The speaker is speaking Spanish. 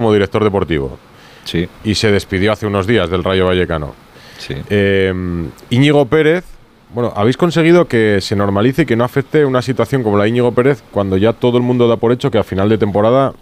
como director deportivo. Sí. Y se despidió hace unos días del Rayo Vallecano. Sí. Íñigo Pérez, bueno, habéis conseguido que se normalice y que no afecte una situación como la de Íñigo Pérez cuando ya todo el mundo da por hecho que a final de temporada